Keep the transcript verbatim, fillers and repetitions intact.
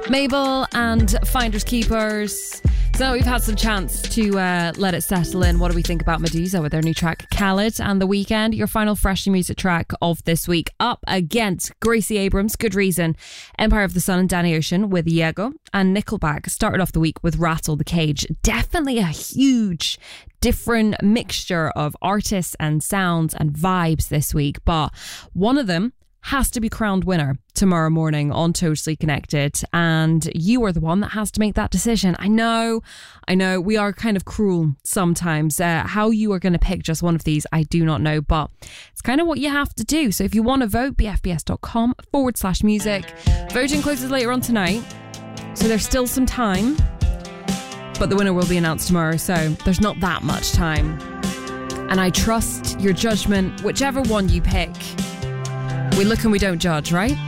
Mabel and Finders Keepers. So we've had some chance to uh, let it settle in. What do we think about Medusa with their new track Khaled and The Weeknd? Your final fresh music track of this week, up against Gracie Abrams, Good Reason, Empire of the Sun and Danny Ocean with Diego, and Nickelback started off the week with Rattle the Cage. Definitely a huge different mixture of artists and sounds and vibes this week, but one of them has to be crowned winner tomorrow morning on Totally Connected, and you are the one that has to make that decision. I know, I know, we are kind of cruel sometimes. Uh, how you are going to pick just one of these, I do not know, but it's kind of what you have to do. So if you want to vote, bfbs.com forward slash music. Voting closes later on tonight, so there's still some time, but the winner will be announced tomorrow, so there's not that much time. And I trust your judgment, whichever one you pick. We look and we don't judge, right?